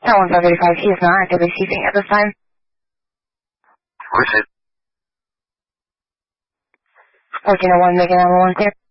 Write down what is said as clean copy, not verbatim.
Tower 1535, he is not actively seizing at this time. Where's it? 1401, making 911 clear.